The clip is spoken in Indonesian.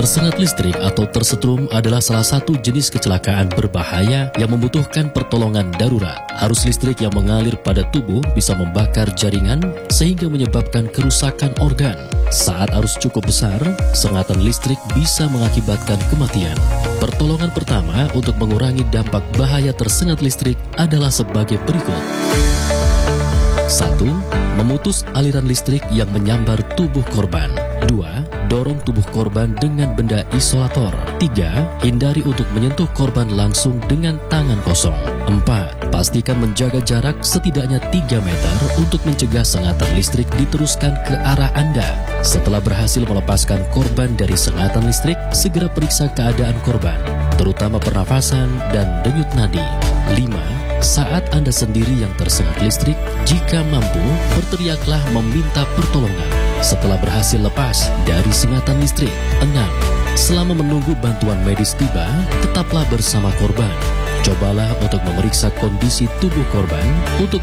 Tersengat listrik atau tersetrum adalah salah satu jenis kecelakaan berbahaya yang membutuhkan pertolongan darurat. Arus listrik yang mengalir pada tubuh bisa membakar jaringan sehingga menyebabkan kerusakan organ. Saat arus cukup besar, sengatan listrik bisa mengakibatkan kematian. Pertolongan pertama untuk mengurangi dampak bahaya tersengat listrik adalah sebagai berikut. 1. Memutus aliran listrik yang menyambar tubuh korban. 2. Dorong tubuh korban dengan benda isolator. 3. Hindari untuk menyentuh korban langsung dengan tangan kosong. 4. Pastikan menjaga jarak setidaknya 3 meter untuk mencegah sengatan listrik diteruskan ke arah Anda. Setelah berhasil melepaskan korban dari sengatan listrik, segera periksa keadaan korban, terutama pernafasan dan denyut nadi. 5. Saat Anda sendiri yang tersengat listrik, jika mampu, berteriaklah meminta pertolongan setelah berhasil lepas dari sengatan listrik. 6. Selama menunggu bantuan medis tiba, tetaplah bersama korban. Cobalah untuk memeriksa kondisi tubuh korban untuk